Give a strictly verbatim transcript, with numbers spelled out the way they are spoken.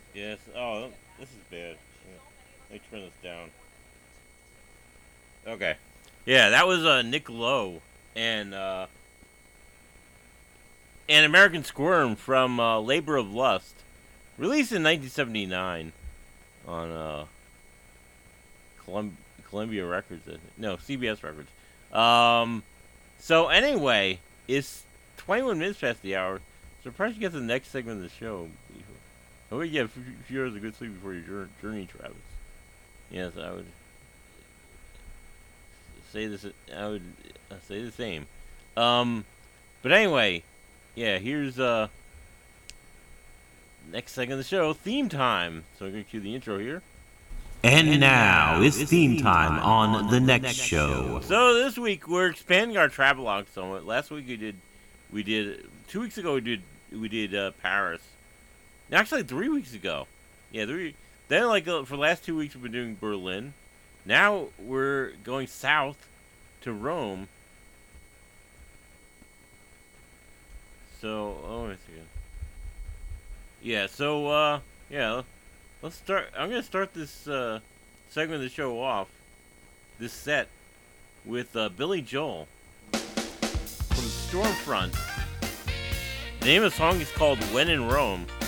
Yes. Oh, this is bad. Yeah. Let me turn this down. Okay. Yeah, that was uh, Nick Lowe and uh, and American Squirm from uh, Labor of Lust, released in nineteen seventy-nine on uh, Colum- Columbia Records. I think. No, C B S Records. Um. So anyway, it's twenty-one minutes past the hour. Surprised you get to the next segment of the show. Oh, we get a few hours of good sleep before your journey, Travis. Yes, I would say this. I would uh, say the same. Um, but anyway, yeah. Here's uh next segment of the show, theme time. So we're gonna cue the intro here. And now it's theme time on the next show. So this week we're expanding our travelogue somewhat. Last week we did, we did two weeks ago we did we did uh, Paris. Actually, three weeks ago. Yeah, three. Then like uh, for the last two weeks we've been doing Berlin. Now we're going south to Rome. So, oh, wait a second. Yeah, so, uh, yeah, let's start. I'm going to start this uh, segment of the show off, this set, with uh, Billy Joel from Stormfront. The name of the song is called When in Rome.